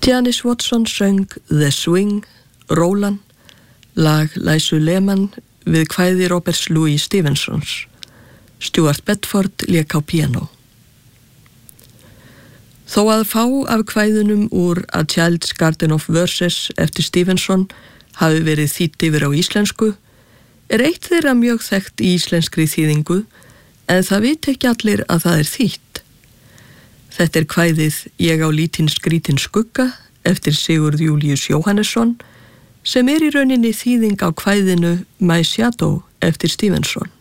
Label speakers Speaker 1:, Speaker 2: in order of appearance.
Speaker 1: Janice Watson söng The Swing, Rólan, lag Liza Lehmann við kvæði Roberts Louis Stevensons. Stuart Bedford lék á píanó. Þó að fá af kvæðunum úr A Child's Garden of Verses eftir Stevenson hafi verið þýtt yfir á íslensku, eitt þeirra mjög þekkt í íslenskri þýðingu, en það vita ekki allir að það þýtt. Þetta kvæðið Ég á lítinn skrítinn skugga eftir Sigurð Júlíus Jóhannesson, sem í rauninni þýðing á kvæðinu My Shadow eftir Stevenson.